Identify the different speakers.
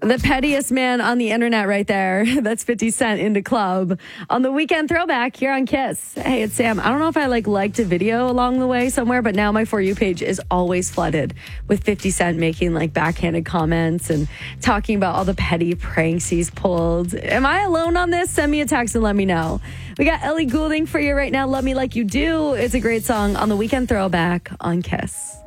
Speaker 1: The pettiest man on the internet right there. That's 50 Cent into Club. On the Weekend Throwback here on Kiss. Hey, it's Sam. I don't know if I liked a video along the way somewhere, but now my For You page is always flooded with 50 Cent making backhanded comments and talking about all the petty pranks he's pulled. Am I alone on this? Send me a text and let me know. We got Ellie Goulding for you right now. Love Me Like You Do. It's a great song on the Weekend Throwback on Kiss.